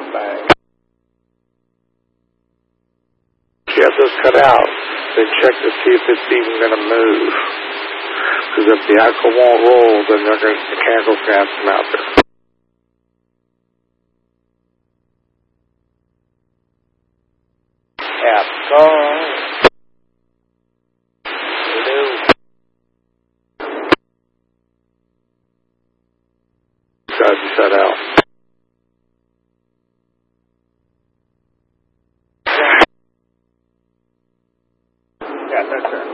bang. You have this cut out, then check to see if it's even going to move. Because if the axle won't roll, then the mechanical's going to have to come out there. Got to set out. Yeah, that's it.